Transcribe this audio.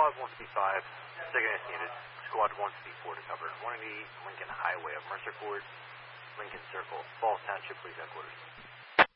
Squad 155, second as needed. Squad 154 to cover 180 Lincoln Highway of Mercer Ford, Lincoln Circle, Falls Township Police Headquarters.